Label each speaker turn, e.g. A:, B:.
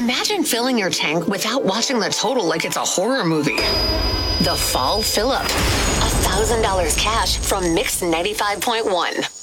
A: Imagine filling your tank without watching the total like it's a horror movie. The Fall Fill Up. $1,000 cash from Mix 95.1.